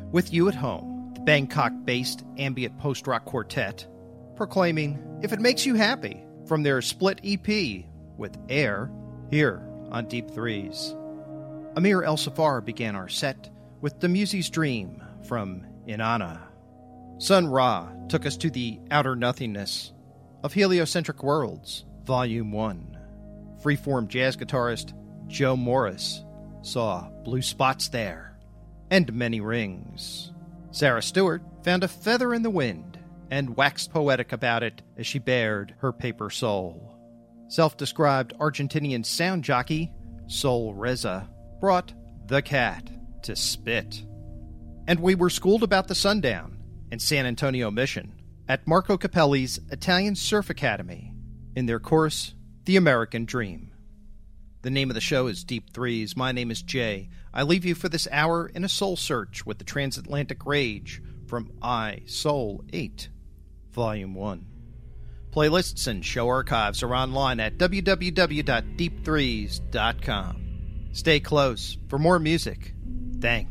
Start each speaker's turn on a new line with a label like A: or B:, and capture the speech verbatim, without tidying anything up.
A: With You at Home, the Bangkok-based ambient post-rock quartet, proclaiming If It Makes You Happy from their split E P with Air, here on Deep Threes. Amir El-Safar began our set with The Muse's Dream from Inanna. Sun Ra took us to the outer nothingness of Heliocentric Worlds, Volume one. Freeform jazz guitarist Joe Morris saw Blue Spots There and Many Rings. Sarah Stewart found a feather in the wind and waxed poetic about it as she bared her paper soul. Self-described Argentinian sound jockey Sol Reza brought The Cat to spit. And we were schooled about the sundown in San Antonio Mission at Marco Capelli's Italian Surf Academy in their course, The American Dream. The name of the show is Deep Threes. My name is Jay. I leave you for this hour in a soul search with the Transatlantic Rage from I, Soul eight, Volume one. Playlists and show archives are online at w w w dot deep threes dot com. Stay close for more music. Thanks.